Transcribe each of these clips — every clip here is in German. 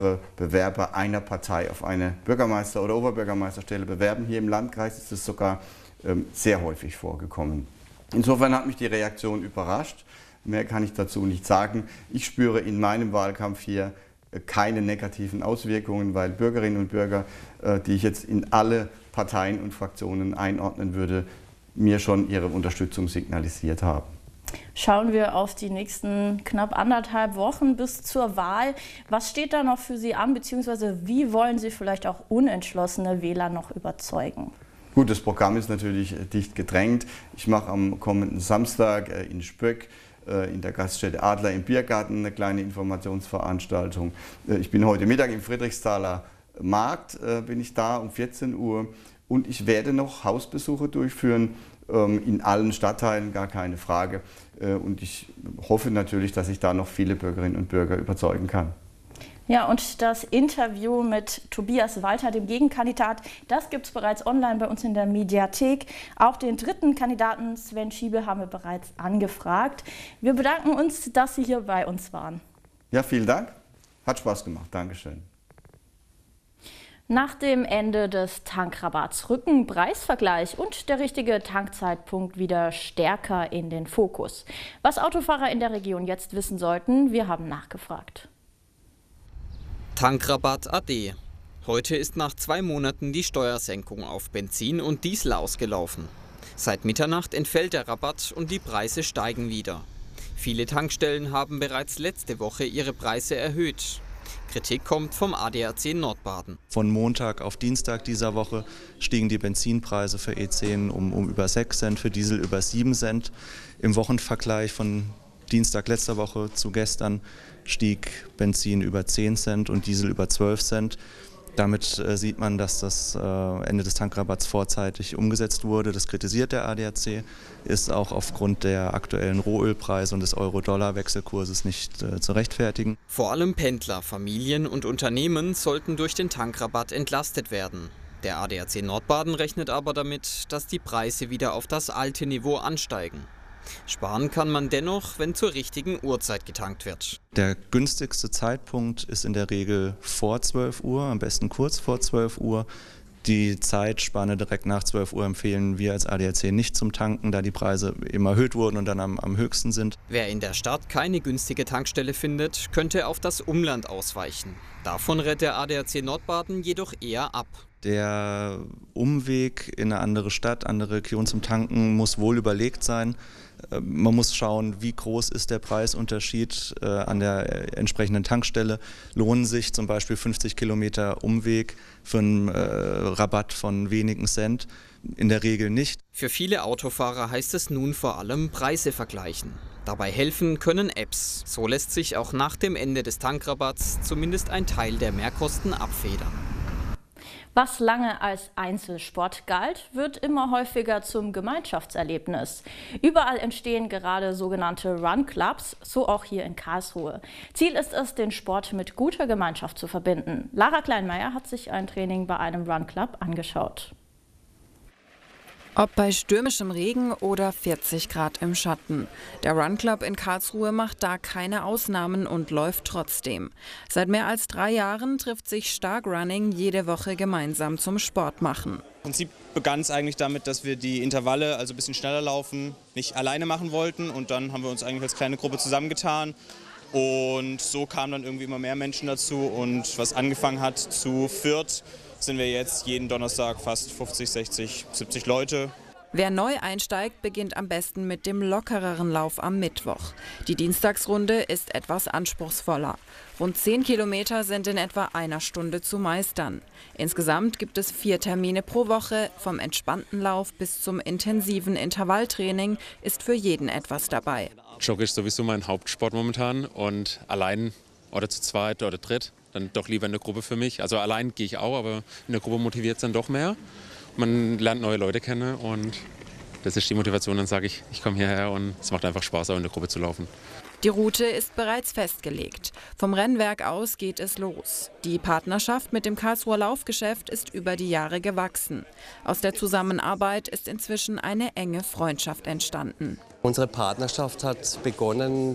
Bewerber einer Partei auf eine Bürgermeister- oder Oberbürgermeisterstelle bewerben. Hier im Landkreis ist es sogar sehr häufig vorgekommen. Insofern hat mich die Reaktion überrascht. Mehr kann ich dazu nicht sagen. Ich spüre in meinem Wahlkampf hier keine negativen Auswirkungen, weil Bürgerinnen und Bürger, die ich jetzt in alle Parteien und Fraktionen einordnen würde, mir schon ihre Unterstützung signalisiert haben. Schauen wir auf die nächsten knapp 1,5 Wochen bis zur Wahl. Was steht da noch für Sie an, beziehungsweise wie wollen Sie vielleicht auch unentschlossene Wähler noch überzeugen? Gut, das Programm ist natürlich dicht gedrängt. Ich mache am kommenden Samstag in Spöck in der Gaststätte Adler im Biergarten eine kleine Informationsveranstaltung. Ich bin heute Mittag im Friedrichsthaler Markt, bin ich da um 14 Uhr und ich werde noch Hausbesuche durchführen in allen Stadtteilen, gar keine Frage. Und ich hoffe natürlich, dass ich da noch viele Bürgerinnen und Bürger überzeugen kann. Ja, und das Interview mit Tobias Walter, dem Gegenkandidat, das gibt es bereits online bei uns in der Mediathek. Auch den dritten Kandidaten, Sven Schiebe, haben wir bereits angefragt. Wir bedanken uns, dass Sie hier bei uns waren. Ja, vielen Dank. Hat Spaß gemacht. Dankeschön. Nach dem Ende des Tankrabatts rücken Preisvergleich und der richtige Tankzeitpunkt wieder stärker in den Fokus. Was Autofahrer in der Region jetzt wissen sollten, wir haben nachgefragt. Tankrabatt AD. Heute ist nach 2 Monaten die Steuersenkung auf Benzin und Diesel ausgelaufen. Seit Mitternacht entfällt der Rabatt und die Preise steigen wieder. Viele Tankstellen haben bereits letzte Woche ihre Preise erhöht. Kritik kommt vom ADAC Nordbaden. Von Montag auf Dienstag dieser Woche stiegen die Benzinpreise für E10 um über 6 Cent, für Diesel über 7 Cent. Im Wochenvergleich von Dienstag letzter Woche zu gestern stieg Benzin über 10 Cent und Diesel über 12 Cent. Damit sieht man, dass das Ende des Tankrabatts vorzeitig umgesetzt wurde. Das kritisiert der ADAC, ist auch aufgrund der aktuellen Rohölpreise und des Euro-Dollar-Wechselkurses nicht zu rechtfertigen. Vor allem Pendler, Familien und Unternehmen sollten durch den Tankrabatt entlastet werden. Der ADAC Nordbaden rechnet aber damit, dass die Preise wieder auf das alte Niveau ansteigen. Sparen kann man dennoch, wenn zur richtigen Uhrzeit getankt wird. Der günstigste Zeitpunkt ist in der Regel vor 12 Uhr, am besten kurz vor 12 Uhr. Die Zeitspanne direkt nach 12 Uhr empfehlen wir als ADAC nicht zum Tanken, da die Preise immer erhöht wurden und dann am höchsten sind. Wer in der Stadt keine günstige Tankstelle findet, könnte auf das Umland ausweichen. Davon rät der ADAC Nordbaden jedoch eher ab. Der Umweg in eine andere Stadt, andere Region zum Tanken muss wohl überlegt sein. Man muss schauen, wie groß ist der Preisunterschied an der entsprechenden Tankstelle. Lohnen sich zum Beispiel 50 Kilometer Umweg für einen Rabatt von wenigen Cent? In der Regel nicht. Für viele Autofahrer heißt es nun vor allem Preise vergleichen. Dabei helfen können Apps. So lässt sich auch nach dem Ende des Tankrabatts zumindest ein Teil der Mehrkosten abfedern. Was lange als Einzelsport galt, wird immer häufiger zum Gemeinschaftserlebnis. Überall entstehen gerade sogenannte Run-Clubs, so auch hier in Karlsruhe. Ziel ist es, den Sport mit guter Gemeinschaft zu verbinden. Lara Kleinmeier hat sich ein Training bei einem Run-Club angeschaut. Ob bei stürmischem Regen oder 40 Grad im Schatten. Der Run Club in Karlsruhe macht da keine Ausnahmen und läuft trotzdem. Seit mehr als 3 Jahren trifft sich Stark Running jede Woche gemeinsam zum Sport machen. Im Prinzip begann es eigentlich damit, dass wir die Intervalle, also ein bisschen schneller laufen, nicht alleine machen wollten. Und dann haben wir uns eigentlich als kleine Gruppe zusammengetan. Und so kamen dann irgendwie immer mehr Menschen dazu. Und was angefangen hat zu viert, sind wir jetzt jeden Donnerstag fast 50, 60, 70 Leute. Wer neu einsteigt, beginnt am besten mit dem lockereren Lauf am Mittwoch. Die Dienstagsrunde ist etwas anspruchsvoller. Rund 10 Kilometer sind in etwa einer Stunde zu meistern. Insgesamt gibt es 4 Termine pro Woche. Vom entspannten Lauf bis zum intensiven Intervalltraining ist für jeden etwas dabei. Joggen ist sowieso mein Hauptsport momentan und allein oder zu zweit oder dritt, dann doch lieber in der Gruppe für mich. Also allein gehe ich auch, aber in der Gruppe motiviert es dann doch mehr. Man lernt neue Leute kennen und das ist die Motivation. Dann sage ich, ich komme hierher und es macht einfach Spaß, auch in der Gruppe zu laufen. Die Route ist bereits festgelegt. Vom Rennwerk aus geht es los. Die Partnerschaft mit dem Karlsruher Laufgeschäft ist über die Jahre gewachsen. Aus der Zusammenarbeit ist inzwischen eine enge Freundschaft entstanden. Unsere Partnerschaft hat begonnen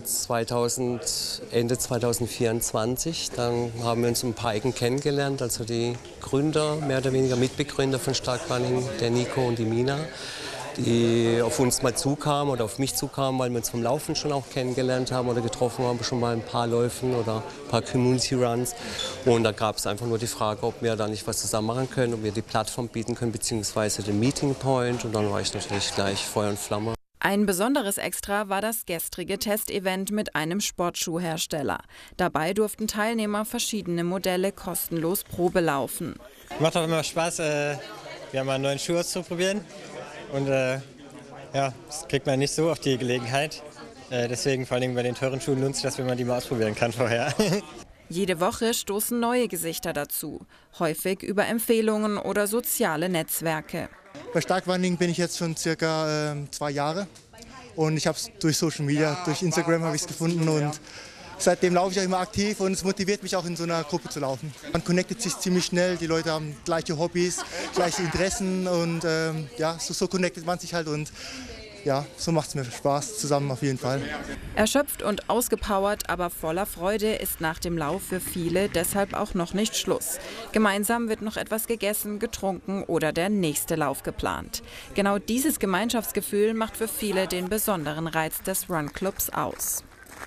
Ende 2024. Dann haben wir uns ein paar Ecken kennengelernt, also die Gründer, mehr oder weniger Mitbegründer von Starkrunning, der Nico und die Mina, die auf uns mal zukamen oder auf mich zukamen, weil wir uns vom Laufen schon auch kennengelernt haben oder getroffen haben, schon mal ein paar Läufen oder ein paar Community Runs. Und da gab es einfach nur die Frage, ob wir da nicht was zusammen machen können, ob wir die Plattform bieten können, beziehungsweise den Meeting Point. Und dann war ich natürlich gleich Feuer und Flamme. Ein besonderes Extra war das gestrige Testevent mit einem Sportschuhhersteller. Dabei durften Teilnehmer verschiedene Modelle kostenlos Probe laufen. Macht auch immer Spaß, wir haben mal einen neuen Schuh auszuprobieren. Und ja, das kriegt man nicht so oft die Gelegenheit. Deswegen vor allem bei den teuren Schuhen lohnt sich das, wenn man die mal ausprobieren kann vorher. Jede Woche stoßen neue Gesichter dazu, häufig über Empfehlungen oder soziale Netzwerke. Bei Starkrunning bin ich jetzt schon circa 2 Jahre und ich habe es durch Social Media, durch Instagram habe ich es gefunden und seitdem laufe ich auch immer aktiv und es motiviert mich auch in so einer Gruppe zu laufen. Man connectet sich ziemlich schnell, die Leute haben gleiche Hobbys, gleiche Interessen und ja, so connectet man sich halt und ja, so macht es mir Spaß zusammen auf jeden Fall. Erschöpft und ausgepowert, aber voller Freude ist nach dem Lauf für viele deshalb auch noch nicht Schluss. Gemeinsam wird noch etwas gegessen, getrunken oder der nächste Lauf geplant. Genau dieses Gemeinschaftsgefühl macht für viele den besonderen Reiz des Run Clubs aus.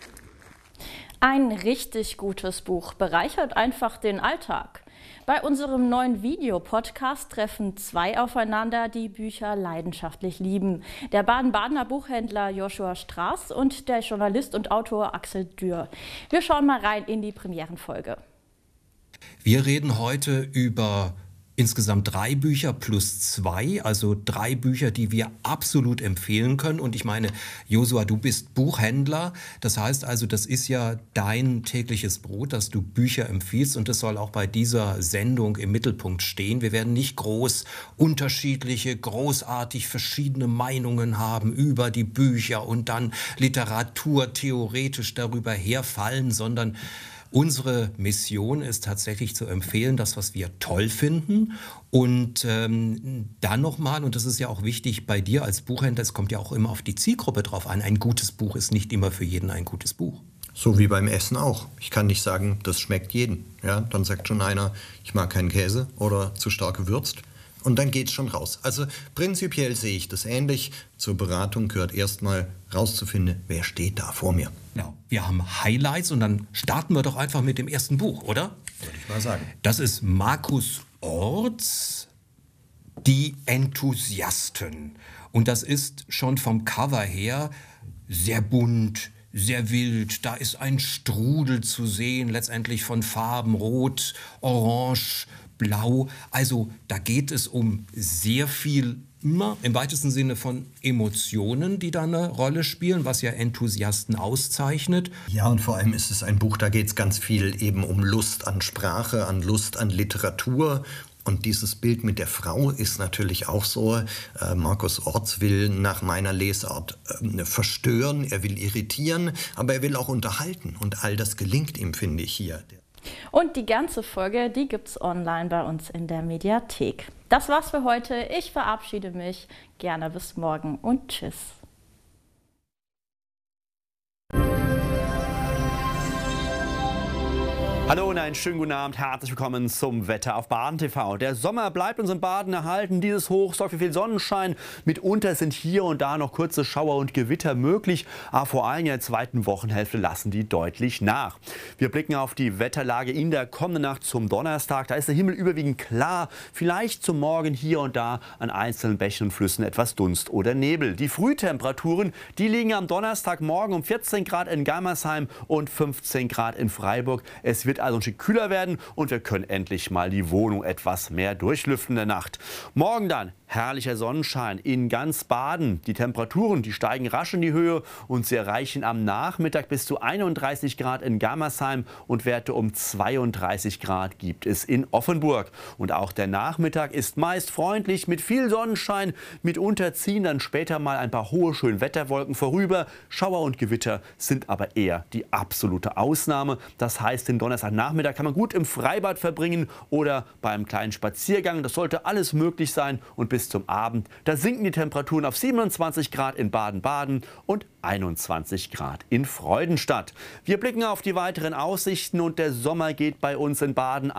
Ein richtig gutes Buch bereichert einfach den Alltag. Bei unserem neuen Videopodcast treffen 2 aufeinander, die Bücher leidenschaftlich lieben. Der Baden-Badener Buchhändler Joshua Straß und der Journalist und Autor Axel Dürr. Wir schauen mal rein in die Premierenfolge. Wir reden heute über insgesamt 3 Bücher plus 2, also 3 Bücher, die wir absolut empfehlen können. Und ich meine, Joshua, du bist Buchhändler. Das heißt also, das ist ja dein tägliches Brot, dass du Bücher empfiehlst. Und das soll auch bei dieser Sendung im Mittelpunkt stehen. Wir werden nicht groß unterschiedliche, großartig verschiedene Meinungen haben über die Bücher und dann literaturtheoretisch darüber herfallen, sondern unsere Mission ist tatsächlich zu empfehlen, das, was wir toll finden. Und dann nochmal, und das ist ja auch wichtig bei dir als Buchhändler, es kommt ja auch immer auf die Zielgruppe drauf an. Ein gutes Buch ist nicht immer für jeden ein gutes Buch. So wie beim Essen auch. Ich kann nicht sagen, das schmeckt jedem. Ja, dann sagt schon einer, ich mag keinen Käse oder zu stark gewürzt. Und dann geht's schon raus. Also prinzipiell sehe ich das ähnlich. Zur Beratung gehört erstmal rauszufinden, wer steht da vor mir. Genau. Wir haben Highlights und dann starten wir doch einfach mit dem ersten Buch, oder? Würde ich mal sagen. Das ist Markus Orts, Die Enthusiasten. Und das ist schon vom Cover her sehr bunt, sehr wild. Da ist ein Strudel zu sehen, letztendlich von Farben Rot, Orange, Blau. Also da geht es um sehr viel, immer im weitesten Sinne von Emotionen, die da eine Rolle spielen, was ja Enthusiasten auszeichnet. Ja, und vor allem ist es ein Buch, da geht es ganz viel eben um Lust an Sprache, an Lust an Literatur. Und dieses Bild mit der Frau ist natürlich auch so. Markus Orts will nach meiner Lesart verstören, er will irritieren, aber er will auch unterhalten. Und all das gelingt ihm, finde ich, hier. Und die ganze Folge, die gibt's online bei uns in der Mediathek. Das war's für heute. Ich verabschiede mich. Gerne bis morgen und tschüss. Hallo und einen schönen guten Abend, herzlich willkommen zum Wetter auf Baden TV. Der Sommer bleibt uns in Baden erhalten, dieses Hoch sorgt für viel Sonnenschein. Mitunter sind hier und da noch kurze Schauer und Gewitter möglich, aber vor allem in der zweiten Wochenhälfte lassen die deutlich nach. Wir blicken auf die Wetterlage in der kommenden Nacht zum Donnerstag. Da ist der Himmel überwiegend klar, vielleicht zum Morgen hier und da an einzelnen Bächen und Flüssen etwas Dunst oder Nebel. Die Frühtemperaturen, die liegen am Donnerstagmorgen um 14 Grad in Germersheim und 15 Grad in Freiburg. Es wird also ein Stück kühler werden und wir können endlich mal die Wohnung etwas mehr durchlüften in der Nacht. Morgen dann Herrlicher Sonnenschein in ganz Baden. Die Temperaturen, die steigen rasch in die Höhe und sie erreichen am Nachmittag bis zu 31 Grad in Germersheim und Werte um 32 Grad gibt es in Offenburg. Und auch der Nachmittag ist meist freundlich mit viel Sonnenschein. Mitunter ziehen dann später mal ein paar hohe Schönwetterwolken vorüber. Schauer und Gewitter sind aber eher die absolute Ausnahme. Das heißt, den Donnerstagnachmittag kann man gut im Freibad verbringen oder beim kleinen Spaziergang. Das sollte alles möglich sein. Und bis zum Abend, da sinken die Temperaturen auf 27 Grad in Baden-Baden und 21 Grad in Freudenstadt. Wir blicken auf die weiteren Aussichten und der Sommer geht bei uns in Baden